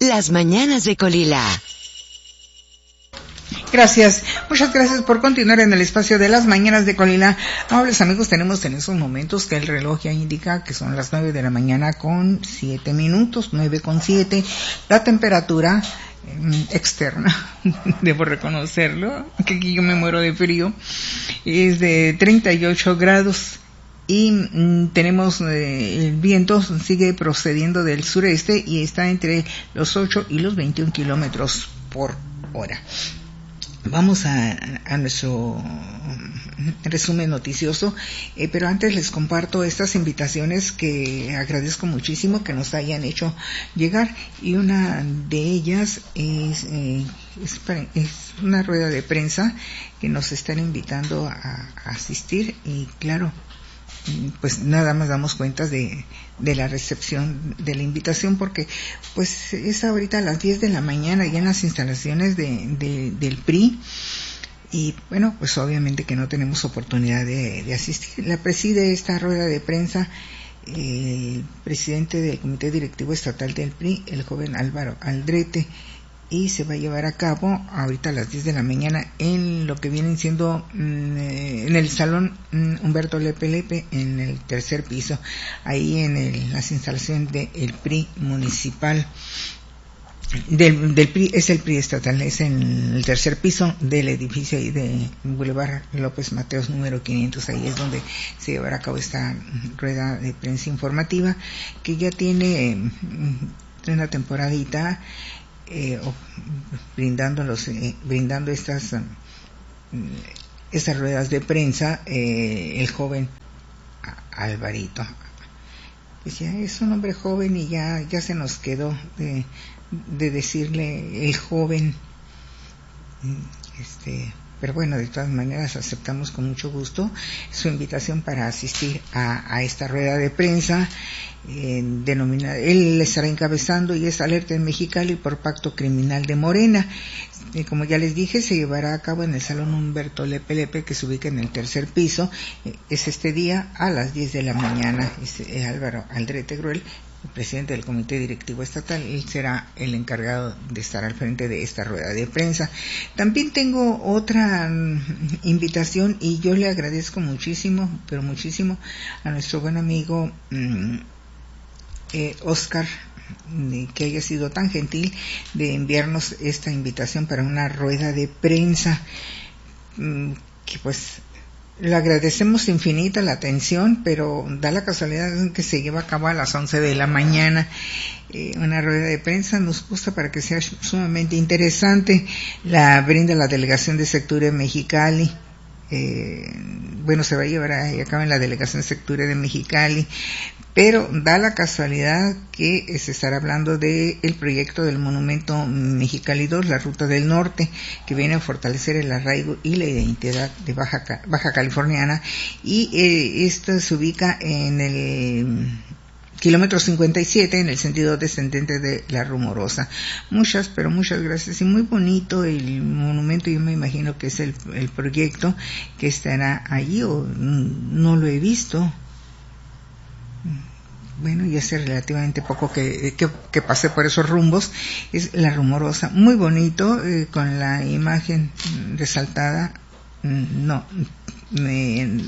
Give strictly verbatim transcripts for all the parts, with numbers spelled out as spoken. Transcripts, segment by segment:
Las mañanas de Colila. Gracias, muchas gracias por continuar en el espacio de las mañanas de Colila. Amables amigos, tenemos en esos momentos que el reloj ya indica que son las nueve de la mañana con siete minutos, nueve con siete. La temperatura eh, externa, debo reconocerlo, que aquí yo me muero de frío, es de treinta y ocho grados. Y mm, tenemos eh, el viento sigue procediendo del sureste y está entre los ocho y los veintiún kilómetros por hora. Vamos a, a nuestro resumen noticioso, eh, pero antes les comparto estas invitaciones que agradezco muchísimo que nos hayan hecho llegar, y una de ellas es, eh, es, es una rueda de prensa que nos están invitando a, a asistir, y claro, pues nada más damos cuenta de, de la recepción de la invitación, porque pues es ahorita a las diez de la mañana ya en las instalaciones de, de, del P R I, y bueno, pues obviamente que no tenemos oportunidad de, de asistir. La preside esta rueda de prensa eh, el presidente del Comité Directivo Estatal del P R I, el joven Álvaro Aldrete, y se va a llevar a cabo ahorita a las diez de la mañana en lo que vienen siendo mm, en el salón mm, Humberto Lepe Lepe, en el tercer piso, ahí en el, las instalaciones del P R I municipal, del, del P R I, es el P R I estatal, es en el tercer piso del edificio ahí de Boulevard López Mateos número quinientos. Ahí es donde se llevará a cabo esta rueda de prensa informativa, que ya tiene mm, una temporadita Eh, brindando los eh, brindando estas um, estas ruedas de prensa, eh, el joven Alvarito, pues ya es un hombre joven y ya ya se nos quedó de, de decirle el joven, este pero bueno, de todas maneras aceptamos con mucho gusto su invitación para asistir a, a esta rueda de prensa. Eh, denomina, él estará encabezando, y es Alerta en Mexicali por Pacto Criminal de Morena. Eh, como ya les dije, se llevará a cabo en el Salón Humberto Lepe Lepe, que se ubica en el tercer piso. Eh, es este día a las diez de la mañana. Es, eh, Álvaro Aldrete Gruel, el presidente del Comité Directivo Estatal, él será el encargado de estar al frente de esta rueda de prensa. También tengo otra um, invitación, y yo le agradezco muchísimo, pero muchísimo, a nuestro buen amigo um, eh, Oscar, que haya sido tan gentil de enviarnos esta invitación para una rueda de prensa, um, que pues le agradecemos infinita la atención, pero da la casualidad que se lleva a cabo a las once de la mañana. Eh, una rueda de prensa nos gusta para que sea sumamente interesante. La brinda la Delegación de Secture Mexicali. Eh, bueno, se va a llevar a, a cabo en la Delegación de Secture de Mexicali, pero da la casualidad que se estará hablando de el proyecto del Monumento Mexicali dos, la Ruta del Norte, que viene a fortalecer el arraigo y la identidad de Baja, Baja Californiana, y eh, esto se ubica en el kilómetro cincuenta y siete, en el sentido descendente de La Rumorosa. Muchas, pero muchas gracias, y muy bonito el monumento. Yo me imagino que es el, el proyecto que estará allí, o no lo he visto. Bueno, ya hace relativamente poco que, que, que pasé por esos rumbos. Es La Rumorosa, muy bonito, eh, con la imagen resaltada, no, me,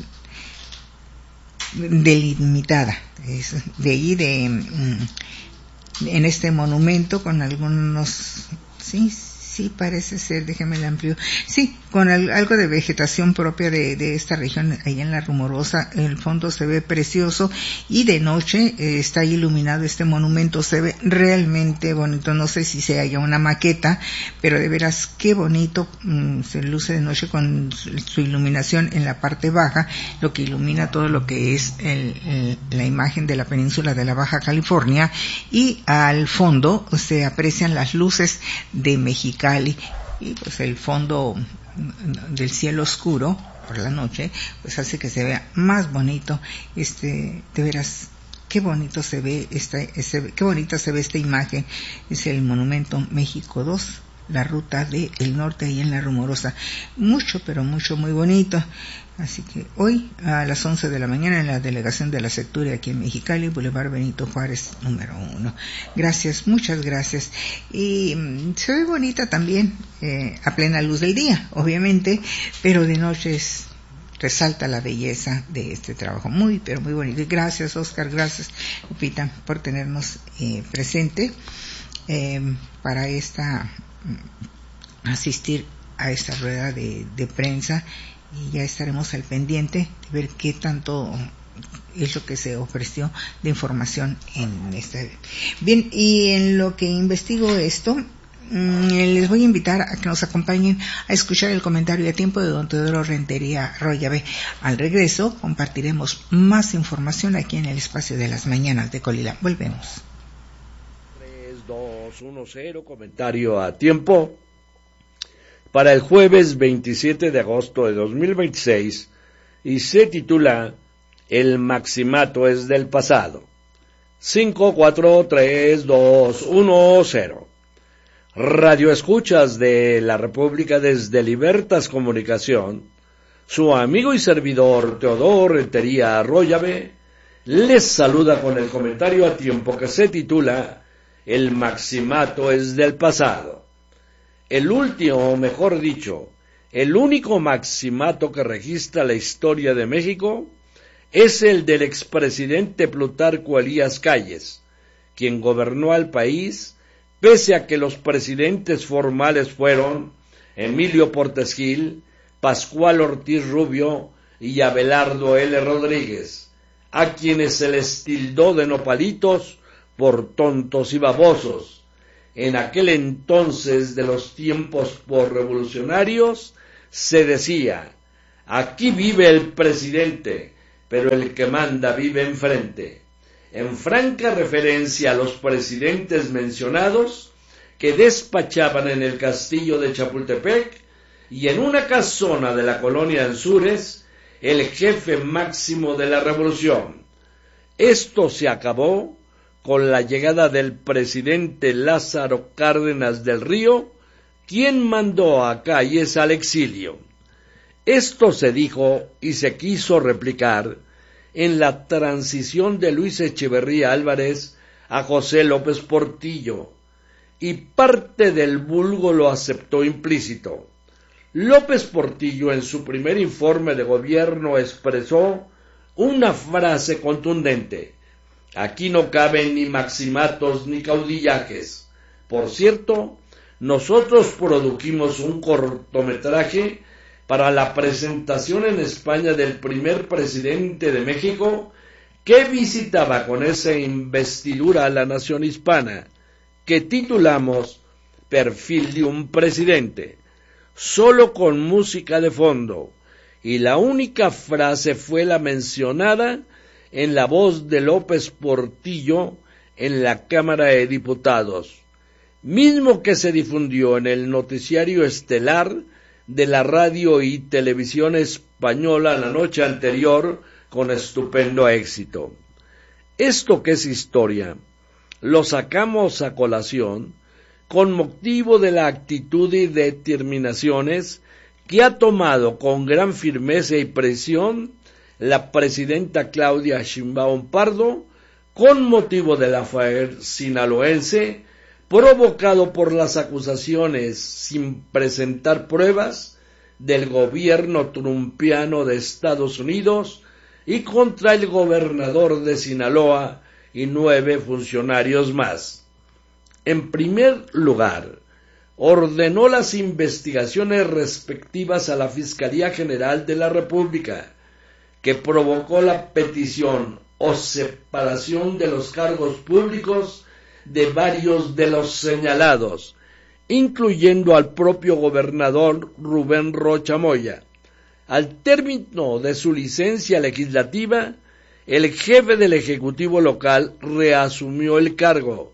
delimitada, es de ahí de, en este monumento, con algunos, sí, sí parece ser, déjeme el amplio, sí, con el, algo de vegetación propia de, de esta región, ahí en La Rumorosa. El fondo se ve precioso, y de noche eh, está iluminado este monumento, se ve realmente bonito. No sé si sea ya una maqueta, pero de veras qué bonito, mmm, se luce de noche con su, su iluminación en la parte baja, lo que ilumina todo lo que es el, el, la imagen de la península de la Baja California, y al fondo se aprecian las luces de Mexicali, y pues el fondo del cielo oscuro por la noche pues hace que se vea más bonito. Este, de veras qué bonito se ve esta, ese, qué bonita se ve esta imagen. Es el Monumento México dos, la ruta del norte ahí en La Rumorosa. Mucho, pero mucho, muy bonito. Así que hoy a las once de la mañana en la delegación de la Sectura aquí en Mexicali, Boulevard Benito Juárez, número uno. Gracias, muchas gracias. Y mmm, se ve bonita también, eh, a plena luz del día, obviamente, pero de noche es, resalta la belleza de este trabajo. Muy, pero muy bonito. Y gracias, Oscar, gracias, Lupita, por tenernos eh, presente eh, para esta, asistir a esta rueda de, de prensa. Y ya estaremos al pendiente de ver qué tanto es lo que se ofreció de información en este. Bien, y en lo que investigo esto, mmm, les voy a invitar a que nos acompañen a escuchar el comentario a tiempo de don Teodoro Rentería Royabe. Al regreso compartiremos más información aquí en el espacio de las mañanas de Colila. Volvemos. tres, dos, uno, cero, comentario a tiempo. Para el jueves veintisiete de agosto de dos mil veintiséis, y se titula El maximato es del pasado. cinco, cuatro, tres, dos, uno, cero. Radio escuchas de la República desde Libertas Comunicación, su amigo y servidor Teodoro Rentería Royabe les saluda con el comentario a tiempo que se titula El maximato es del pasado. El último, mejor dicho, el único maximato que registra la historia de México es el del expresidente Plutarco Elías Calles, quien gobernó al país pese a que los presidentes formales fueron Emilio Portes Gil, Pascual Ortiz Rubio y Abelardo L. Rodríguez, a quienes se les tildó de nopalitos por tontos y babosos. En aquel entonces de los tiempos posrevolucionarios se decía, aquí vive el presidente, pero el que manda vive enfrente, en franca referencia a los presidentes mencionados que despachaban en el castillo de Chapultepec y en una casona de la colonia Anzures, el jefe máximo de la revolución. Esto se acabó con la llegada del presidente Lázaro Cárdenas del Río, quien mandó a Calles al exilio. Esto se dijo y se quiso replicar en la transición de Luis Echeverría Álvarez a José López Portillo, y parte del vulgo lo aceptó implícito. López Portillo en su primer informe de gobierno expresó una frase contundente: aquí no caben ni maximatos ni caudillajes. Por cierto, nosotros produjimos un cortometraje para la presentación en España del primer presidente de México que visitaba con esa investidura a la nación hispana, que titulamos Perfil de un presidente, solo con música de fondo, y la única frase fue la mencionada en la voz de López Portillo en la Cámara de Diputados, mismo que se difundió en el noticiario estelar de la radio y televisión española la noche anterior con estupendo éxito. Esto que es historia, lo sacamos a colación con motivo de la actitud y determinaciones que ha tomado con gran firmeza y presión la presidenta Claudia Sheinbaum Pardo con motivo del affair sinaloense provocado por las acusaciones sin presentar pruebas del gobierno trumpiano de Estados Unidos y contra el gobernador de Sinaloa y nueve funcionarios más. En primer lugar, ordenó las investigaciones respectivas a la Fiscalía General de la República, que provocó la petición o separación de los cargos públicos de varios de los señalados, incluyendo al propio gobernador Rubén Rocha Moya. Al término de su licencia legislativa, el jefe del Ejecutivo local reasumió el cargo,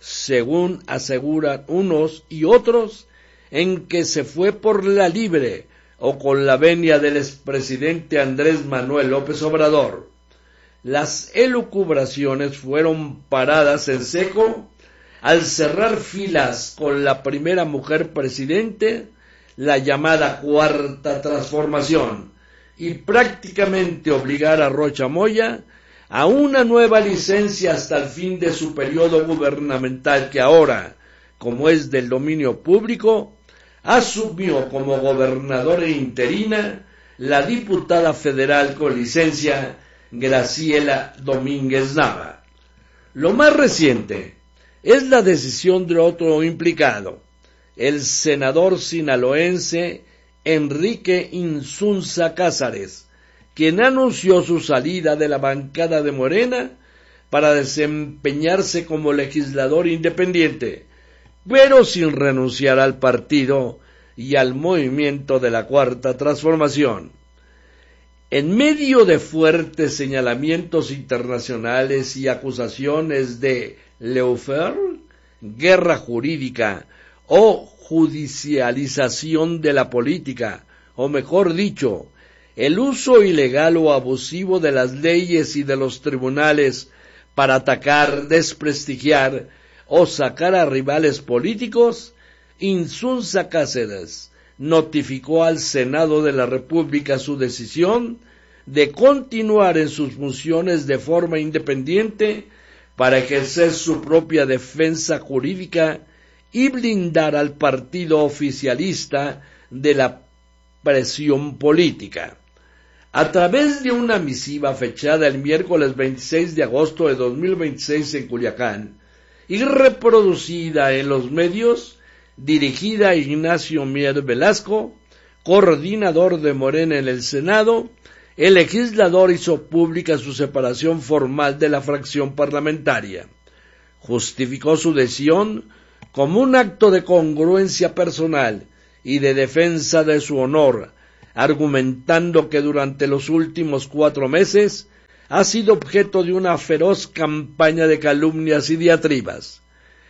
según aseguran unos y otros, en que se fue por la libre o con la venia del expresidente Andrés Manuel López Obrador. Las elucubraciones fueron paradas en seco al cerrar filas con la primera mujer presidente, la llamada Cuarta Transformación, y prácticamente obligar a Rocha Moya a una nueva licencia hasta el fin de su periodo gubernamental que ahora, como es del dominio público, asumió como gobernadora interina la diputada federal con licencia Graciela Domínguez Nava. Lo más reciente es la decisión de otro implicado, el senador sinaloense Enrique Insunza Cázares, quien anunció su salida de la bancada de Morena para desempeñarse como legislador independiente, pero sin renunciar al partido y al movimiento de la Cuarta Transformación. En medio de fuertes señalamientos internacionales y acusaciones de lawfare, guerra jurídica o judicialización de la política, o mejor dicho, el uso ilegal o abusivo de las leyes y de los tribunales para atacar, desprestigiar o sacar a rivales políticos, Insunza Cáceres notificó al Senado de la República su decisión de continuar en sus funciones de forma independiente para ejercer su propia defensa jurídica y blindar al partido oficialista de la presión política. A través de una misiva fechada el miércoles veintiséis de agosto de dos mil veintiséis en Culiacán y reproducida en los medios, dirigida a Ignacio Mier Velasco, coordinador de Morena en el Senado, el legislador hizo pública su separación formal de la fracción parlamentaria. Justificó su decisión como un acto de congruencia personal y de defensa de su honor, argumentando que durante los últimos cuatro meses ha sido objeto de una feroz campaña de calumnias y diatribas.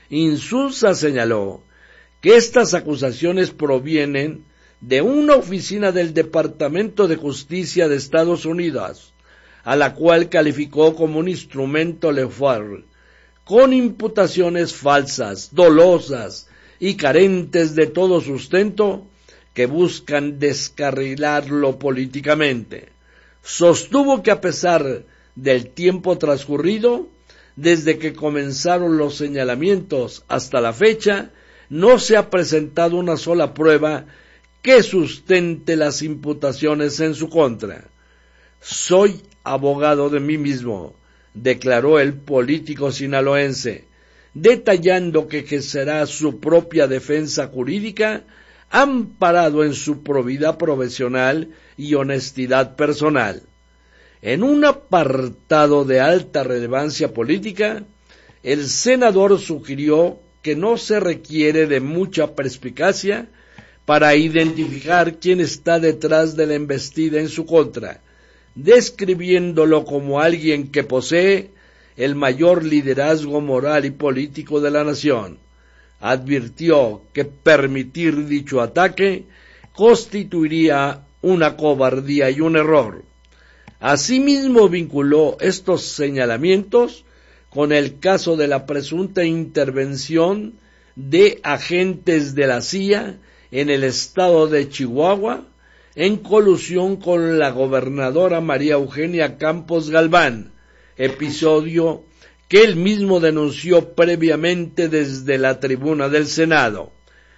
Insunza señaló que estas acusaciones provienen de una oficina del Departamento de Justicia de Estados Unidos, a la cual calificó como un instrumento lawfare, con imputaciones falsas, dolosas y carentes de todo sustento que buscan descarrilarlo políticamente. Sostuvo que a pesar del tiempo transcurrido, desde que comenzaron los señalamientos hasta la fecha, no se ha presentado una sola prueba que sustente las imputaciones en su contra. Soy abogado de mí mismo, declaró el político sinaloense, detallando que ejercerá su propia defensa jurídica amparado en su probidad profesional y honestidad personal. En un apartado de alta relevancia política, el senador sugirió que no se requiere de mucha perspicacia para identificar quién está detrás de la embestida en su contra, describiéndolo como alguien que posee el mayor liderazgo moral y político de la nación. Advirtió que permitir dicho ataque constituiría una cobardía y un error. Asimismo vinculó estos señalamientos con el caso de la presunta intervención de agentes de la C I A en el estado de Chihuahua, en colusión con la gobernadora María Eugenia Campos Galván, episodio que él mismo denunció previamente desde la tribuna del Senado.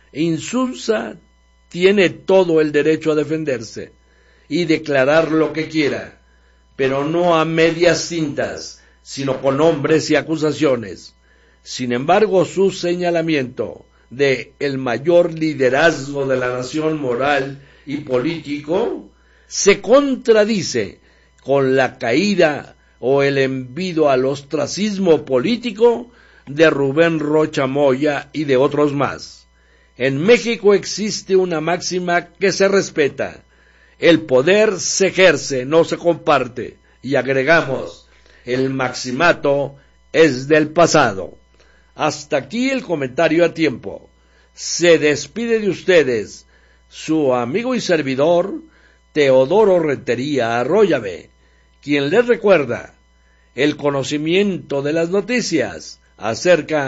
Insunza tiene todo el derecho a defenderse y declarar lo que quiera, pero no a medias tintas, sino con nombres y acusaciones. Sin embargo, su señalamiento de el mayor liderazgo de la nación moral y político se contradice con la caída o el envido al ostracismo político de Rubén Rocha Moya y de otros más. En México existe una máxima que se respeta: el poder se ejerce, no se comparte, y agregamos, el maximato es del pasado. Hasta aquí el comentario a tiempo. Se despide de ustedes su amigo y servidor Teodoro Rentería Arroyave, quien les recuerda: el conocimiento de las noticias acerca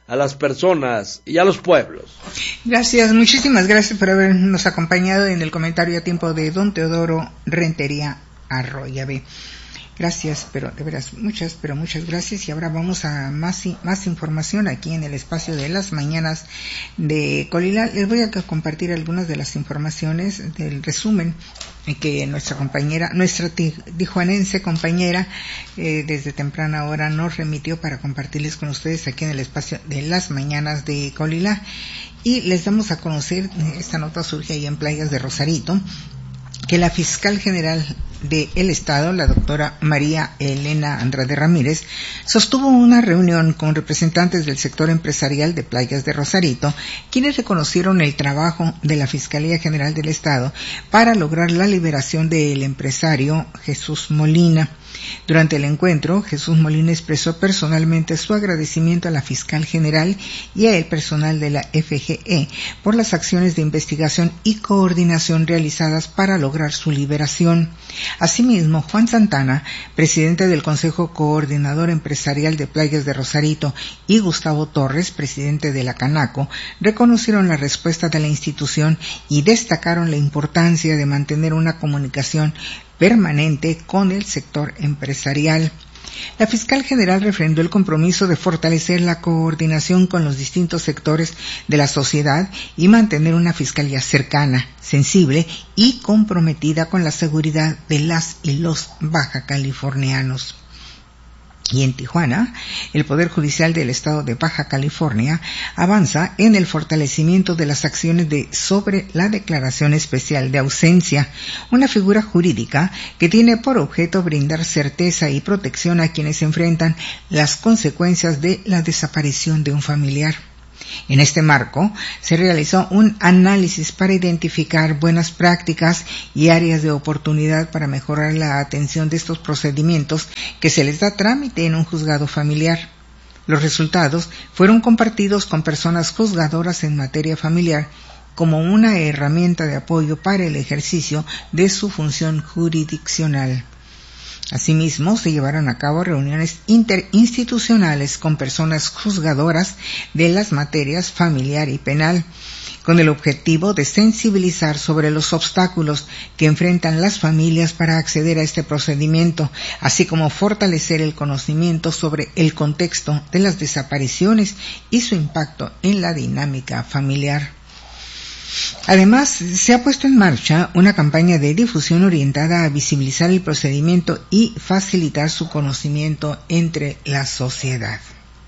a las personas y a los pueblos. Gracias, muchísimas gracias por habernos acompañado en el comentario a tiempo de don Teodoro Rentería Arroyave. Gracias, pero de veras, muchas, pero muchas gracias. Y ahora vamos a más, más información aquí en el espacio de las mañanas de Colila. Les voy a compartir algunas de las informaciones del resumen que nuestra compañera, nuestra tijuanense compañera, eh, desde temprana hora nos remitió para compartirles con ustedes aquí en el espacio de las mañanas de Colila. Y les damos a conocer, esta nota surge ahí en Playas de Rosarito, que la fiscal general del Estado, la doctora María Elena Andrade Ramírez, sostuvo una reunión con representantes del sector empresarial de Playas de Rosarito, quienes reconocieron el trabajo de la Fiscalía General del Estado para lograr la liberación del empresario Jesús Molina. Durante el encuentro, Jesús Molina expresó personalmente su agradecimiento a la fiscal general y al personal de la F G E por las acciones de investigación y coordinación realizadas para lograr su liberación. Asimismo, Juan Santana, presidente del Consejo Coordinador Empresarial de Playas de Rosarito, y Gustavo Torres, presidente de la Canaco, reconocieron la respuesta de la institución y destacaron la importancia de mantener una comunicación permanente con el sector empresarial. La fiscal general refrendó el compromiso de fortalecer la coordinación con los distintos sectores de la sociedad y mantener una fiscalía cercana, sensible y comprometida con la seguridad de las y los baja californianos. Y en Tijuana, el Poder Judicial del Estado de Baja California avanza en el fortalecimiento de las acciones de sobre la Declaración Especial de Ausencia, una figura jurídica que tiene por objeto brindar certeza y protección a quienes enfrentan las consecuencias de la desaparición de un familiar. En este marco, se realizó un análisis para identificar buenas prácticas y áreas de oportunidad para mejorar la atención de estos procedimientos que se les da trámite en un juzgado familiar. Los resultados fueron compartidos con personas juzgadoras en materia familiar como una herramienta de apoyo para el ejercicio de su función jurisdiccional. Asimismo, se llevaron a cabo reuniones interinstitucionales con personas juzgadoras de las materias familiar y penal, con el objetivo de sensibilizar sobre los obstáculos que enfrentan las familias para acceder a este procedimiento, así como fortalecer el conocimiento sobre el contexto de las desapariciones y su impacto en la dinámica familiar. Además, se ha puesto en marcha una campaña de difusión orientada a visibilizar el procedimiento y facilitar su conocimiento entre la sociedad.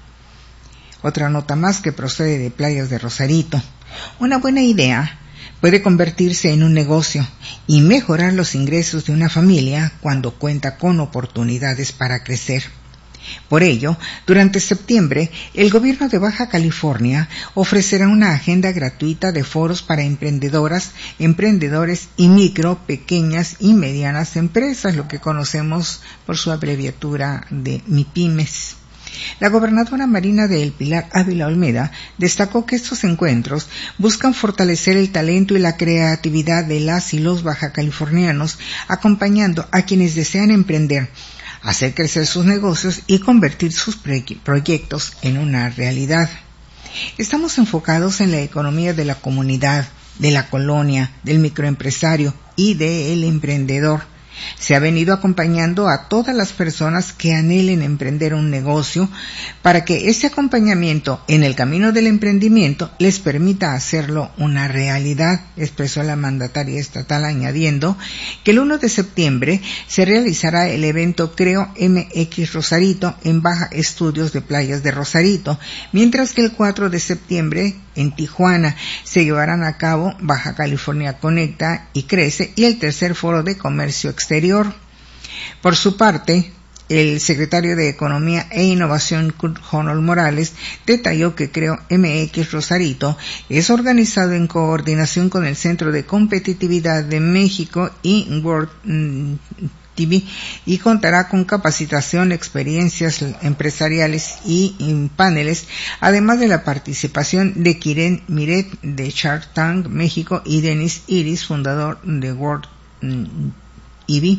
Otra nota más que procede de Playas de Rosarito. Una buena idea puede convertirse en un negocio y mejorar los ingresos de una familia cuando cuenta con oportunidades para crecer. Por ello, durante septiembre, el gobierno de Baja California ofrecerá una agenda gratuita de foros para emprendedoras, emprendedores y micro, pequeñas y medianas empresas, lo que conocemos por su abreviatura de MIPYMES. La gobernadora Marina de El Pilar Ávila Olmeda destacó que estos encuentros buscan fortalecer el talento y la creatividad de las y los bajacalifornianos, acompañando a quienes desean emprender, hacer crecer sus negocios y convertir sus proyectos en una realidad. Estamos enfocados en la economía de la comunidad, de la colonia, del microempresario y del emprendedor. Se ha venido acompañando a todas las personas que anhelen emprender un negocio para que ese acompañamiento en el camino del emprendimiento les permita hacerlo una realidad, expresó la mandataria estatal, añadiendo que el primero de septiembre se realizará el evento Creo M X Rosarito en Baja Estudios de Playas de Rosarito, mientras que el cuatro de septiembre en Tijuana se llevarán a cabo Baja California Conecta y Crece y el tercer foro de comercio exterior. Por su parte, el secretario de Economía e Innovación, Kurt Honol Morales, detalló que Creo M X Rosarito es organizado en coordinación con el Centro de Competitividad de México y World T V y contará con capacitación, experiencias empresariales y, y paneles, además de la participación de Kiren Miret de Shark Tank México y Denis Iris, fundador de World T V.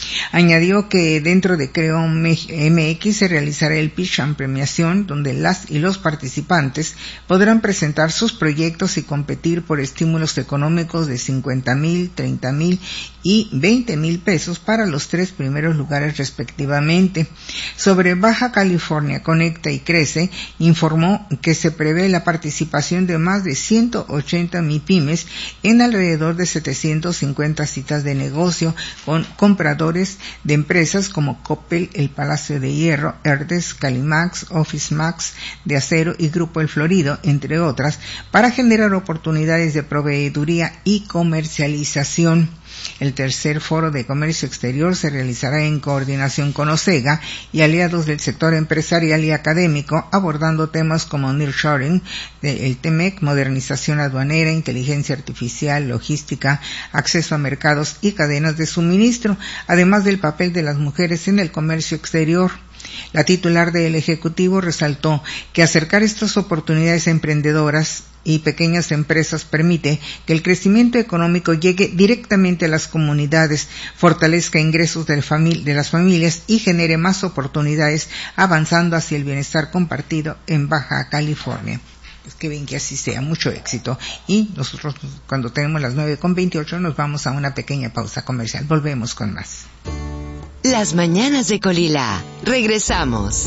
Añadió que dentro de Creo M X se realizará el pitch and premiación, donde las y los participantes podrán presentar sus proyectos y competir por estímulos económicos de cincuenta mil, treinta mil y veinte mil pesos para los tres primeros lugares respectivamente. Sobre Baja California Conecta y Crece, informó que se prevé la participación de más de ciento ochenta MIPYMES en alrededor de setecientas cincuenta citas de negocio con compradores de empresas como Coppel, el Palacio de Hierro, Herdes, Calimax, Office Max de Acero y Grupo El Florido, entre otras, para generar oportunidades de proveeduría y comercialización. El tercer foro de comercio exterior se realizará en coordinación con OSEGA y aliados del sector empresarial y académico, abordando temas como nearshoring, el T M E C, modernización aduanera, inteligencia artificial, logística, acceso a mercados y cadenas de suministro, además del papel de las mujeres en el comercio exterior. La titular del Ejecutivo resaltó que acercar estas oportunidades a emprendedoras y pequeñas empresas permite que el crecimiento económico llegue directamente a las comunidades, fortalezca ingresos de, famili- de las familias y genere más oportunidades, avanzando hacia el bienestar compartido en Baja California. Pues que bien que así sea, mucho éxito. Y nosotros, cuando tenemos las nueve con veintiocho, nos vamos a una pequeña pausa comercial. Volvemos con más. Las mañanas de Colila. Regresamos.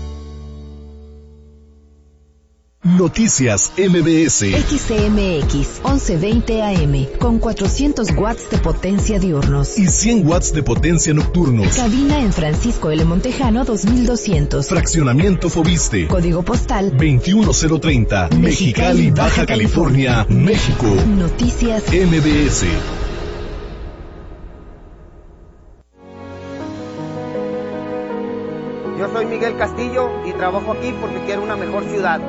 Noticias M B S. X C M X once veinte A M con cuatrocientos watts de potencia diurnos y cien watts de potencia nocturnos. Cabina en Francisco L. Montejano dos mil doscientos. Fraccionamiento Fobiste. Código postal veintiuno cero treinta. Mexicali, Baja California, México. Noticias M B S. Yo soy Miguel Castillo y trabajo aquí porque quiero una mejor ciudad.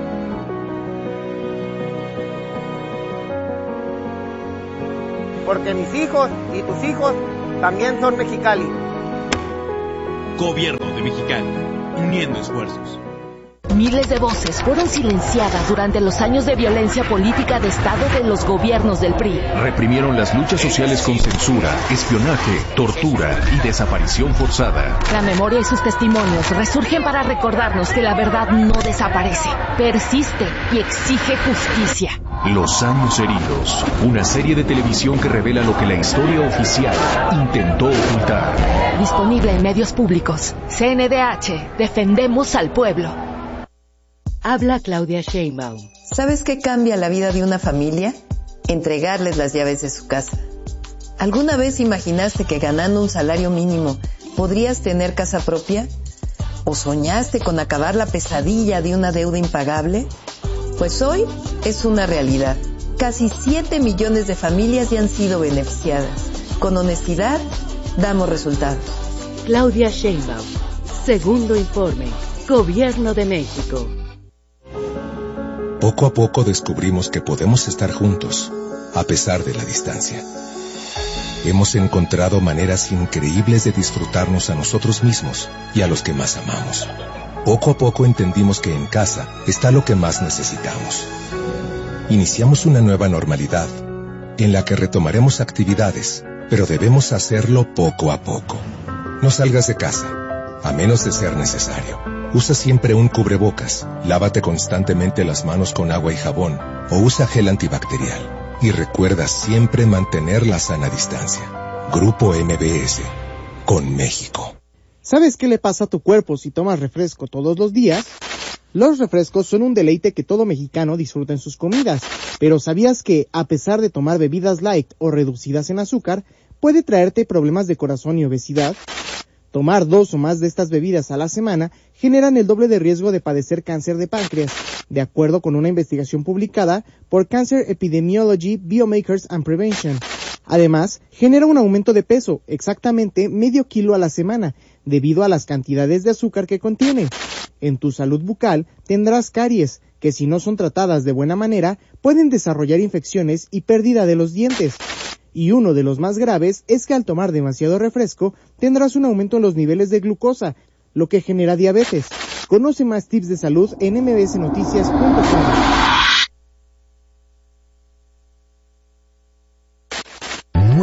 Porque mis hijos y tus hijos también son Mexicali. Gobierno de Mexicali, uniendo esfuerzos. Miles de voces fueron silenciadas durante los años de violencia política de Estado de los gobiernos del P R I. Reprimieron las luchas sociales con censura, espionaje, tortura y desaparición forzada. La memoria y sus testimonios resurgen para recordarnos que la verdad no desaparece, persiste y exige justicia. Los años heridos, una serie de televisión que revela lo que la historia oficial intentó ocultar. Disponible en medios públicos. C N D H, defendemos al pueblo. Habla Claudia Sheinbaum. ¿Sabes qué cambia la vida de una familia? Entregarles las llaves de su casa. ¿Alguna vez imaginaste que ganando un salario mínimo podrías tener casa propia? ¿O soñaste con acabar la pesadilla de una deuda impagable? Pues hoy es una realidad. Casi siete millones de familias ya han sido beneficiadas. Con honestidad, damos resultados. Claudia Sheinbaum. Segundo informe. Gobierno de México. Poco a poco descubrimos que podemos estar juntos, a pesar de la distancia. Hemos encontrado maneras increíbles de disfrutarnos a nosotros mismos y a los que más amamos. Poco a poco entendimos que en casa está lo que más necesitamos. Iniciamos una nueva normalidad, en la que retomaremos actividades, pero debemos hacerlo poco a poco. No salgas de casa, a menos de ser necesario. Usa siempre un cubrebocas, lávate constantemente las manos con agua y jabón, o usa gel antibacterial. Y recuerda siempre mantener la sana distancia. Grupo M B S, con México. ¿Sabes qué le pasa a tu cuerpo si tomas refresco todos los días? Los refrescos son un deleite que todo mexicano disfruta en sus comidas, pero ¿sabías que, a pesar de tomar bebidas light o reducidas en azúcar, puede traerte problemas de corazón y obesidad? Tomar dos o más de estas bebidas a la semana generan el doble de riesgo de padecer cáncer de páncreas, de acuerdo con una investigación publicada por Cancer Epidemiology, Biomarkers and Prevention. Además, genera un aumento de peso, exactamente medio kilo a la semana, debido a las cantidades de azúcar que contiene. En tu salud bucal tendrás caries, que si no son tratadas de buena manera, pueden desarrollar infecciones y pérdida de los dientes. Y uno de los más graves es que al tomar demasiado refresco tendrás un aumento en los niveles de glucosa, lo que genera diabetes. Conoce más tips de salud en m b s noticias punto com.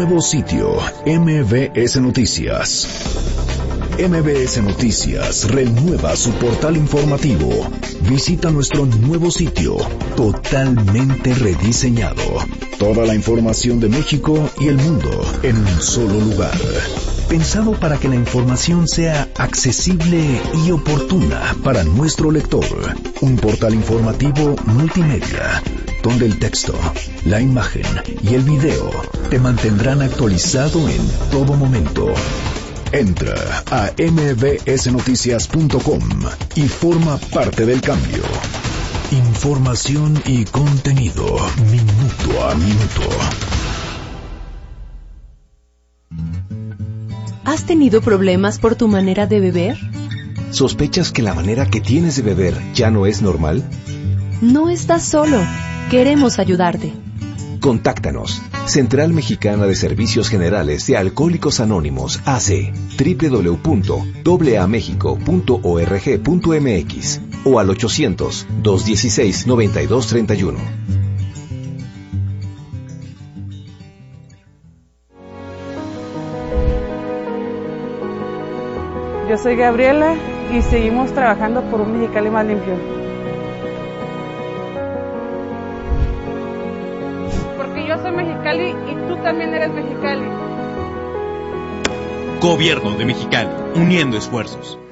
Nuevo sitio, M B S Noticias. M B S Noticias renueva su portal informativo. Visita nuestro nuevo sitio, totalmente rediseñado. Toda la información de México y el mundo en un solo lugar. Pensado para que la información sea accesible y oportuna para nuestro lector. Un portal informativo multimedia, donde el texto, la imagen y el video te mantendrán actualizado en todo momento. Entra a m b s noticias punto com y forma parte del cambio. Información y contenido, minuto a minuto. ¿Has tenido problemas por tu manera de beber? ¿Sospechas que la manera que tienes de beber ya no es normal? No estás solo. Queremos ayudarte. Contáctanos. Central Mexicana de Servicios Generales de Alcohólicos Anónimos, A C, w w w punto a a mexico punto org punto m x o al ochocientos, dos dieciséis, noventa y dos treinta y uno. Yo soy Gabriela y seguimos trabajando por un Mexicali más limpio. Porque yo soy Mexicali y tú también eres Mexicali. Gobierno de Mexicali, uniendo esfuerzos.